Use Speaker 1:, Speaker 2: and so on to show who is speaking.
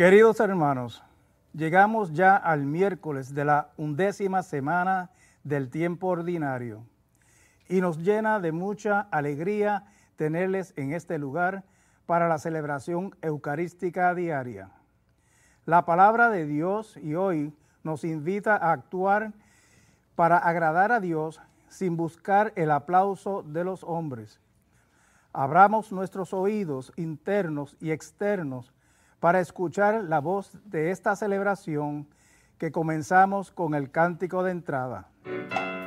Speaker 1: Queridos hermanos, llegamos ya al miércoles de la 11ª semana del tiempo ordinario y nos llena de mucha alegría tenerles en este lugar para la celebración eucarística diaria. La palabra de Dios y hoy nos invita a actuar para agradar a Dios sin buscar el aplauso de los hombres. Abramos nuestros oídos internos y externos para escuchar la voz de esta celebración que comenzamos con el cántico de entrada.